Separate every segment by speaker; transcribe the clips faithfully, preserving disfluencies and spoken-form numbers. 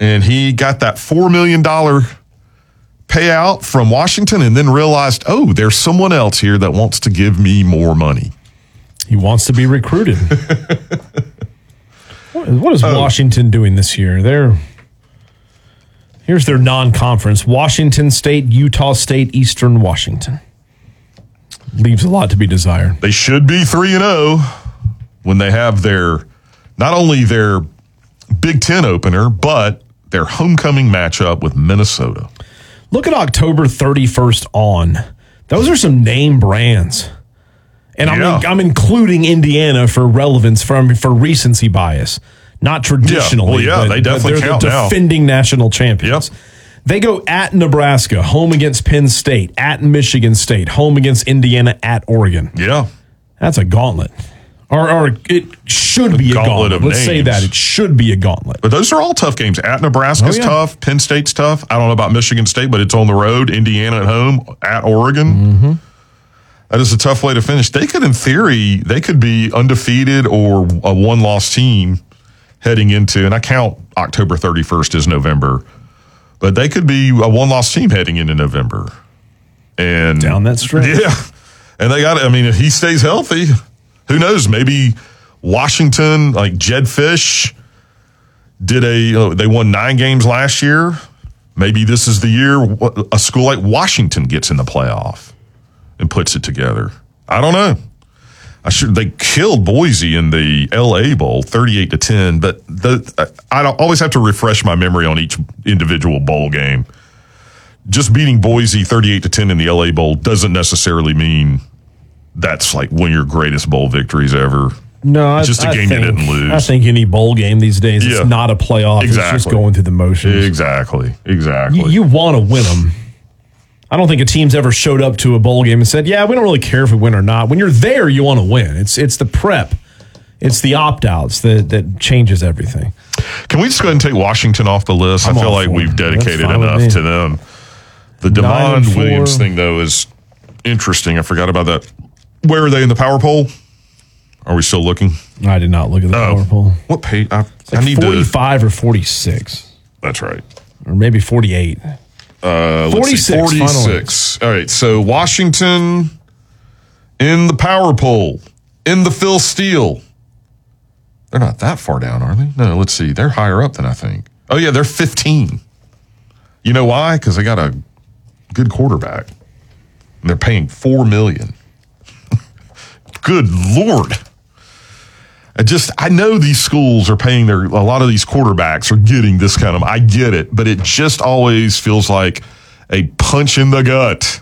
Speaker 1: and he got that four million dollars payout from Washington and then realized, oh, there's someone else here that wants to give me more money.
Speaker 2: He wants to be recruited. what, what is oh. Washington doing this year? They're Here's their non-conference. Washington State, Utah State, Eastern Washington. Leaves a lot to be desired.
Speaker 1: They should be three and oh when they have their, not only their Big Ten opener, but their homecoming matchup with Minnesota.
Speaker 2: Look at October thirty-first on. Those are some name brands. And I'm,
Speaker 1: yeah.
Speaker 2: in, I'm including Indiana for relevance, from for recency bias. Not traditionally.
Speaker 1: Yeah, well, yeah,
Speaker 2: but,
Speaker 1: they definitely
Speaker 2: they're
Speaker 1: count
Speaker 2: the
Speaker 1: now.
Speaker 2: Defending national champions.
Speaker 1: Yep.
Speaker 2: They go at Nebraska, home against Penn State, at Michigan State, home against Indiana, at Oregon.
Speaker 1: Yeah.
Speaker 2: That's a gauntlet. Or, or it should a be a gauntlet. gauntlet. Let's names. say that. It should be a gauntlet.
Speaker 1: But those are all tough games. At Nebraska's oh, yeah. tough. Penn State's tough. I don't know about Michigan State, but it's on the road. Indiana at home. At Oregon.
Speaker 2: Mm-hmm.
Speaker 1: That is a tough way to finish. They could, in theory, they could be undefeated or a one-loss team heading into, and I count October thirty-first as November, but they could be a one-loss team heading into November. And
Speaker 2: down that stretch.
Speaker 1: Yeah. And they got, I mean, if he stays healthy, who knows? Maybe Washington, like Jed Fish, did a, you know, they won nine games last year. Maybe this is the year a school like Washington gets in the playoff and puts it together. I don't know. I should. They killed Boise in the L A Bowl, thirty-eight to ten. But the, I don't always have to refresh my memory on each individual bowl game. Just beating Boise thirty-eight to ten in the L A Bowl doesn't necessarily mean that's like one of your greatest bowl victories ever.
Speaker 2: No,
Speaker 1: it's just a
Speaker 2: I
Speaker 1: game
Speaker 2: think,
Speaker 1: you didn't lose.
Speaker 2: I think any bowl game these days,
Speaker 1: yeah.
Speaker 2: it's not a playoff.
Speaker 1: Exactly.
Speaker 2: It's just going through the motions.
Speaker 1: Exactly. Exactly.
Speaker 2: You, you want to win them. I don't think a team's ever showed up to a bowl game and said, yeah, we don't really care if we win or not. When you're there, you want to win. It's it's the prep. It's the opt-outs that, that changes everything.
Speaker 1: Can we just go ahead and take Washington off the list?
Speaker 2: I'm
Speaker 1: I feel like we've
Speaker 2: it.
Speaker 1: dedicated enough to them. The Damon Williams thing, though, is interesting. I forgot about that. Where are they in the power poll? Are we still looking?
Speaker 2: I did not look at the
Speaker 1: oh.
Speaker 2: power poll.
Speaker 1: What page? I,
Speaker 2: like
Speaker 1: I need
Speaker 2: forty-five to, or forty-six.
Speaker 1: That's right.
Speaker 2: Or maybe forty-eight.
Speaker 1: Uh,
Speaker 2: forty-six.
Speaker 1: forty-six. All right. So Washington in the power poll, in the Phil Steele. They're not that far down, are they? No, let's see. They're higher up than I think. Oh, yeah, they're fifteen. You know why? Because they got a good quarterback. And they're paying four million dollars. Good Lord. I just, I know these schools are paying their, a lot of these quarterbacks are getting this kind of, I get it, but it just always feels like a punch in the gut.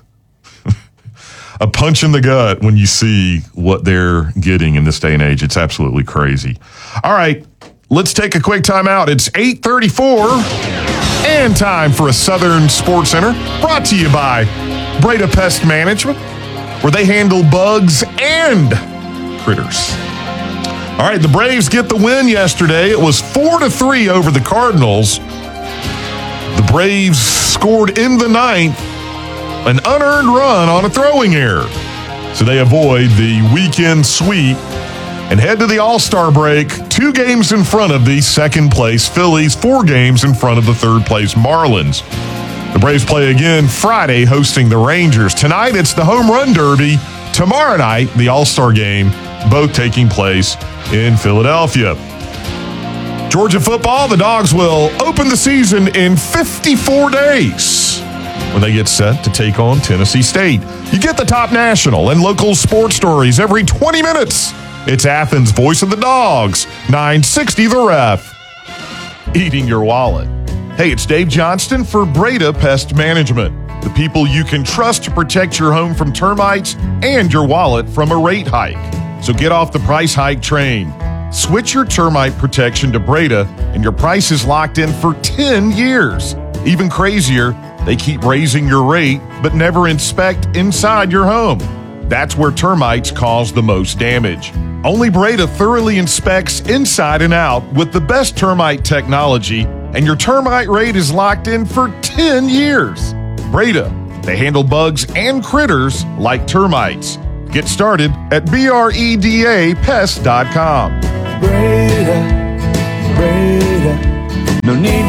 Speaker 1: A punch in the gut when you see what they're getting in this day and age. It's absolutely crazy. All right, let's take a quick time out. It's eight thirty-four and time for a Southern Sports Center brought to you by Breda Pest Management, where they handle bugs and critters. All right, the Braves get the win yesterday. It was four to three over the Cardinals. The Braves scored in the ninth an unearned run on a throwing error. So they avoid the weekend sweep and head to the All-Star break, two games in front of the second-place Phillies, four games in front of the third-place Marlins. The Braves play again Friday, hosting the Rangers. Tonight, it's the Home Run Derby. Tomorrow night, the All-Star Game, both taking place in Philadelphia. Georgia football, the Dogs will open the season in fifty-four days when they get set to take on Tennessee State. You get the top national and local sports stories every twenty minutes. It's Athens' Voice of the Dogs, nine sixty The Ref. Eating your wallet. Hey, it's Dave Johnston for Breda Pest Management, the people you can trust to protect your home from termites and your wallet from a rate hike. So get off the price hike train. Switch your termite protection to Breda, and your price is locked in for ten years. Even crazier, they keep raising your rate, but never inspect inside your home. That's where termites cause the most damage. Only Breda thoroughly inspects inside and out with the best termite technology, and your termite rate is locked in for ten years. Breda, they handle bugs and critters like termites. Get started at breda pest dot com.
Speaker 3: Breda, Breda, no need to be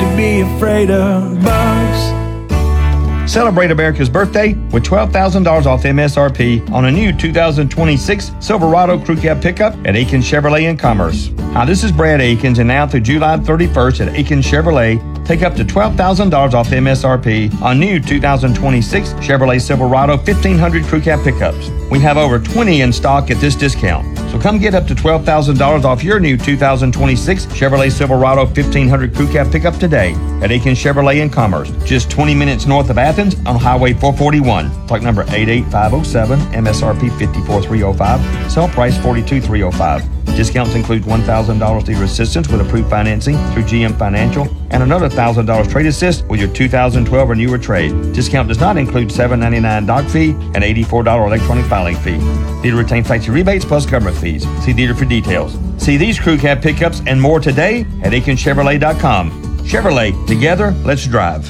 Speaker 3: afraid of bugs.
Speaker 4: Celebrate America's birthday with twelve thousand dollars off M S R P on a new two thousand twenty-six Silverado Crew Cab pickup at Aikens Chevrolet in Commerce. Hi, this is Brad Aikens, and now through July thirty-first at Aikens Chevrolet, take up to twelve thousand dollars off M S R P on new two thousand twenty-six Chevrolet Silverado fifteen hundred Crew Cab pickups. We have over twenty in stock at this discount. So come get up to twelve thousand dollars off your new two thousand twenty-six Chevrolet Silverado fifteen hundred Crew Cab pickup today at Aikens Chevrolet in Commerce, just twenty minutes north of Athens on Highway four forty-one. Stock number eight eight five oh seven, M S R P fifty-four thousand three hundred five, sell price forty-two thousand three hundred five. Discounts include one thousand dollars dealer assistance with approved financing through G M Financial and another one thousand dollars trade assist with your two thousand twelve or newer trade. Discount does not include seven dollars and ninety-nine cents doc fee and eighty-four dollars electronic filing fee. Dealer retains factory rebates plus government fees. See dealer for details. See these Crew Cab pickups and more today at Aikens Chevrolet dot com. Chevrolet, together, let's drive.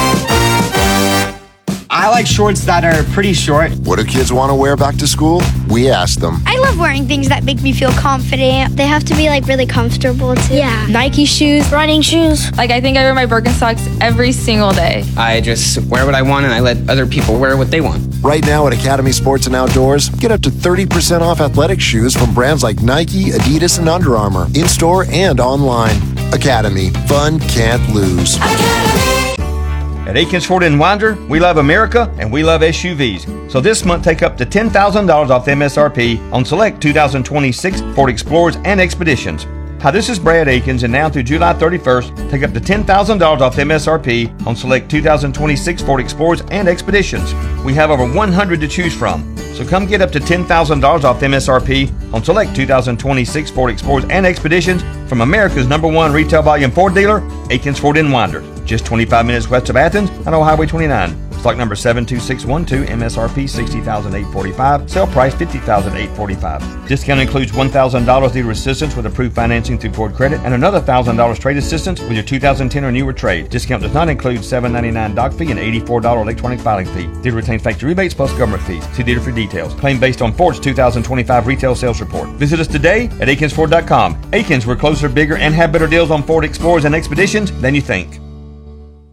Speaker 5: I like shorts that are pretty short.
Speaker 6: What do kids want to wear back to school? We ask them.
Speaker 7: I love wearing things that make me feel confident. They have to be like really comfortable too.
Speaker 8: Yeah.
Speaker 7: Nike shoes, running shoes.
Speaker 8: Like I think I wear my Birkenstocks every single day.
Speaker 5: I just wear what I want and I let other people wear what they want.
Speaker 6: Right now at Academy Sports and Outdoors, get up to thirty percent off athletic shoes from brands like Nike, Adidas, and Under Armour. In-store and online. Academy. Fun can't lose.
Speaker 7: Academy.
Speaker 4: At Aikens Ford in Winder, we love America and we love S U Vs. So this month, take up to ten thousand dollars off M S R P on select two thousand twenty-six Ford Explorers and Expeditions. Hi, this is Brad Aikens, and now through July thirty-first, take up to ten thousand dollars off M S R P on select two thousand twenty-six Ford Explorers and Expeditions. We have over one hundred to choose from. So come get up to ten thousand dollars off M S R P on select two thousand twenty-six Ford Explorers and Expeditions from America's number one retail volume Ford dealer, Aikens Ford in Winder. Just twenty-five minutes west of Athens on Old Highway twenty-nine. Stock number seven two six one two, M S R P sixty thousand eight hundred forty-five, sale price fifty thousand eight hundred forty-five. Discount includes one thousand dollars dealer assistance with approved financing through Ford Credit and another one thousand dollars trade assistance with your two thousand ten or newer trade. Discount does not include seven dollars and ninety-nine cents doc fee and eighty-four dollars electronic filing fee. Dealer retains factory rebates plus government fees. See dealer for details. Claim based on Ford's two thousand twenty-five retail sales report. Visit us today at Aikens Ford dot com. Aikens, we're closer, bigger, and have better deals on Ford Explorers and Expeditions than you think.